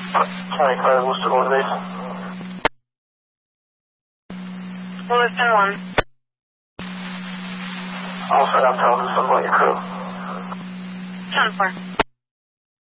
County Fire, Worcester, going to base. Lewiston 1. All set up, tell them something about your crew. 10-4.